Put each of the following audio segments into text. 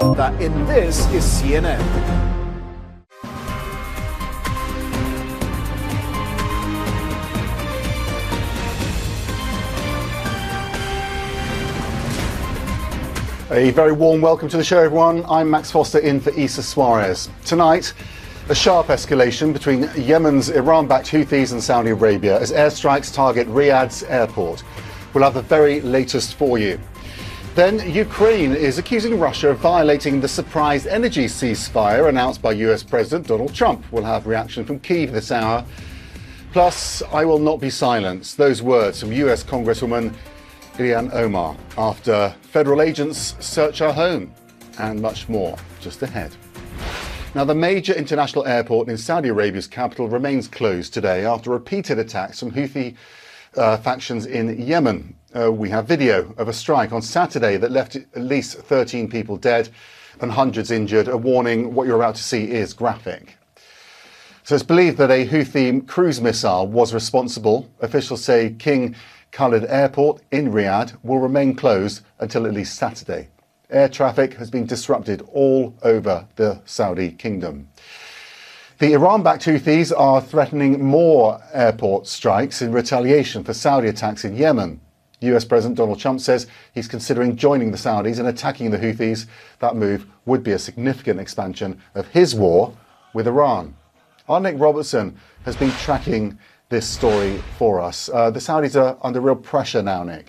That in This is CNN. A very warm welcome to the show, everyone. I'm Max Foster in for Issa Suarez. Tonight, a sharp escalation between Yemen's Iran-backed Houthis and Saudi Arabia as airstrikes target Riyadh's airport. We'll have the very latest for you. Then Ukraine is accusing Russia of violating the surprise energy ceasefire announced by US President Donald Trump. We'll have reaction from Kyiv this hour. Plus, I will not be silenced. Those words from US Congresswoman Ilhan Omar after federal agents search her home, and much more just ahead. Now, the major international airport in Saudi Arabia's capital remains closed today after repeated attacks from Houthi factions in Yemen. We have video of a strike on Saturday that left at least 13 people dead and hundreds injured. A warning, what you're about to see is graphic. So it's believed that a Houthi cruise missile was responsible. Officials say King Khalid Airport in Riyadh will remain closed until at least Saturday. Air traffic has been disrupted all over the Saudi kingdom. The Iran-backed Houthis are threatening more airport strikes in retaliation for Saudi attacks in Yemen. US President Donald Trump says he's considering joining the Saudis and attacking the Houthis. That move would be a significant expansion of his war with Iran. Our Nick Robertson has been tracking this story for us. The Saudis are under real pressure now, Nick.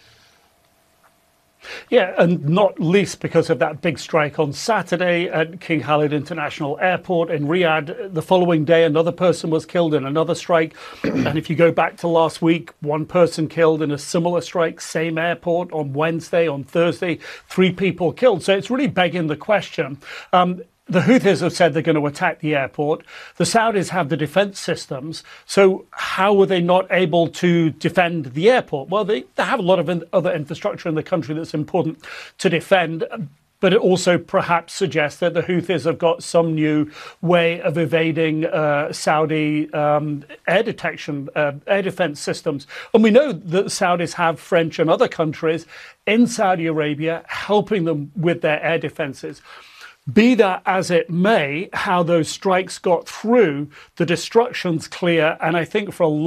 Yeah, and not least because of that big strike on Saturday at King Khalid International Airport in Riyadh. The following day, another person was killed in another strike. And if you go back to last week, one person killed in a similar strike, same airport on Wednesday, on Thursday, 3 people killed. So it's really begging the question. The Houthis have said they're going to attack the airport. The Saudis have the defense systems. So how were they not able to defend the airport? Well, they have a lot of other infrastructure in the country that's important to defend. But it also perhaps suggests that the Houthis have got some new way of evading Saudi air detection, air defense systems. And we know that the Saudis have French and other countries in Saudi Arabia helping them with their air defenses. Be that as it may, how those strikes got through, the destruction's clear. And I think for a